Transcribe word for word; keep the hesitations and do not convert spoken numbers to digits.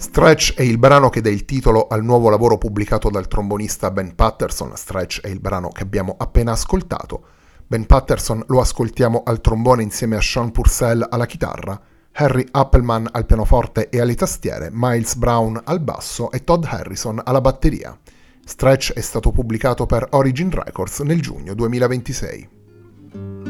Stretch è il brano che dà il titolo al nuovo lavoro pubblicato dal trombonista Ben Patterson. Stretch è il brano che abbiamo appena ascoltato. Ben Patterson lo ascoltiamo al trombone insieme a Sean Purcell alla chitarra, Harry Appelman al pianoforte e alle tastiere, Miles Brown al basso e Todd Harrison alla batteria. Stretch è stato pubblicato per Origin Records nel giugno duemilaventisei.